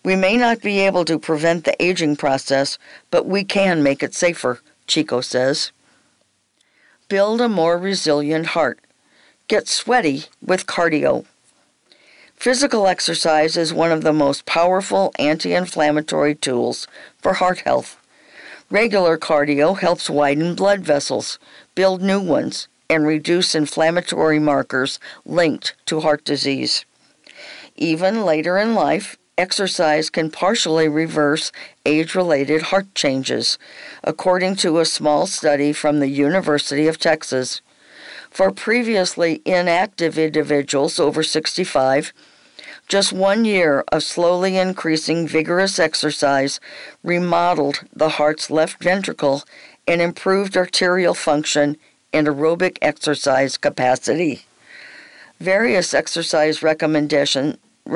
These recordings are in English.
We may not be able to prevent the aging process, but we can make it safer, Chico says. Build a more resilient heart. Get sweaty with cardio. Physical exercise is one of the most powerful anti-inflammatory tools for heart health. Regular cardio helps widen blood vessels, build new ones, and reduce inflammatory markers linked to heart disease. Even later in life, exercise can partially reverse age-related heart changes, according to a small study from the University of Texas. For previously inactive individuals over 65, just 1 year of slowly increasing vigorous exercise remodeled the heart's left ventricle and improved arterial function and aerobic exercise capacity. Various exercise recommendations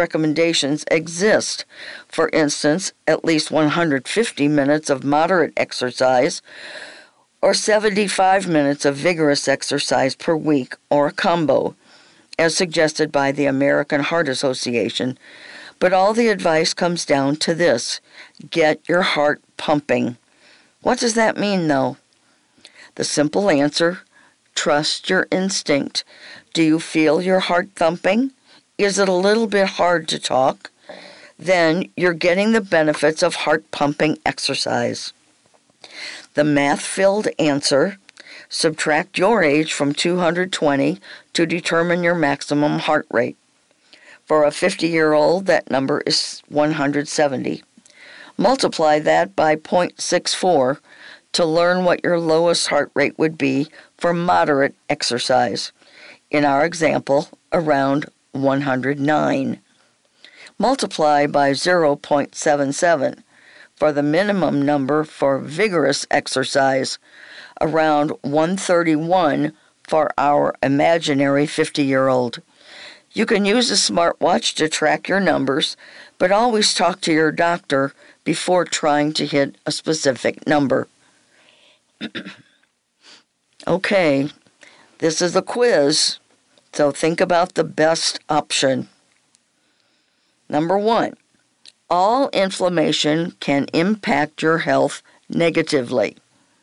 exist. For instance, at least 150 minutes of moderate exercise or 75 minutes of vigorous exercise per week, or a combo, as suggested by the American Heart Association. But all the advice comes down to this: get your heart pumping. What does that mean, though? The simple answer: trust your instinct. Do you feel your heart thumping? Is it a little bit hard to talk? Then you're getting the benefits of heart pumping exercise. The math-filled answer: subtract your age from 220 to determine your maximum heart rate. For a 50-year-old, that number is 170. Multiply that by 0.64 to learn what your lowest heart rate would be for moderate exercise. In our example, around 109. Multiply by 0.77 for the minimum number for vigorous exercise, around 131 for our imaginary 50-year-old. You can use a smartwatch to track your numbers, but always talk to your doctor before trying to hit a specific number. Okay, this is a quiz, so think about the best option. Number 1, all inflammation can impact your health negatively.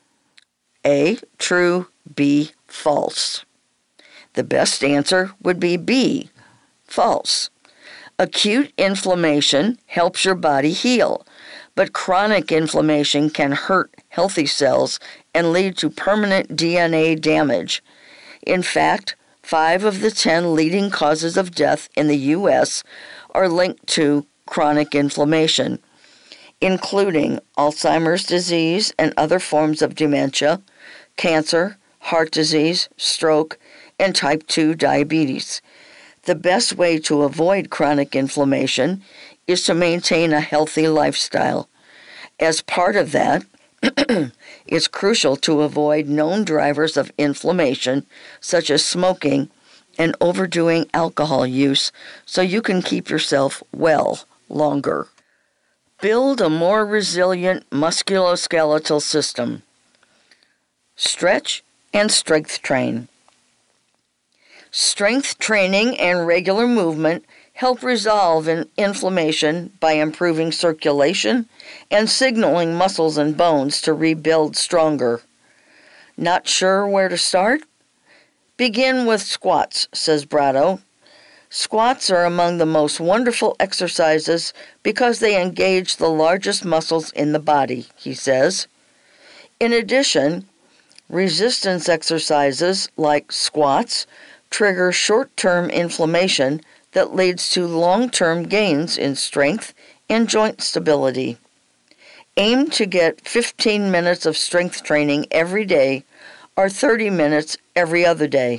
A, true, B, false. The best answer would be B, false. Acute inflammation helps your body heal, but chronic inflammation can hurt healthy cells and lead to permanent DNA damage. In fact, 5 of the 10 leading causes of death in the U.S. are linked to chronic inflammation, including Alzheimer's disease and other forms of dementia, cancer, heart disease, stroke, and type 2 diabetes. The best way to avoid chronic inflammation is to maintain a healthy lifestyle. As part of that, it's crucial to avoid known drivers of inflammation, such as smoking and overdoing alcohol use, so you can keep yourself well longer. Build a more resilient musculoskeletal system. Stretch and strength train. Strength training and regular movement help resolve inflammation by improving circulation and signaling muscles and bones to rebuild stronger. Not sure where to start? Begin with squats, says Brado. Squats are among the most wonderful exercises because they engage the largest muscles in the body, he says. In addition, resistance exercises like squats trigger short-term inflammation that leads to long-term gains in strength and joint stability. Aim to get 15 minutes of strength training every day or 30 minutes every other day.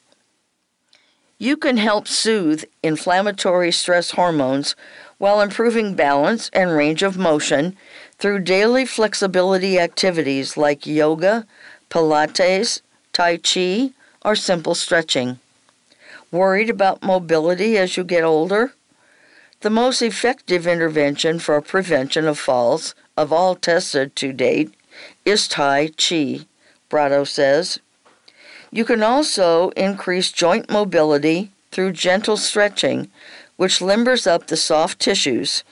You can help soothe inflammatory stress hormones while improving balance and range of motion through daily flexibility activities like yoga, Pilates, Tai Chi, or simple stretching. Worried about mobility as you get older? The most effective intervention for prevention of falls, of all tested to date, is Tai Chi, Brado says. You can also increase joint mobility through gentle stretching, which limbers up the soft tissues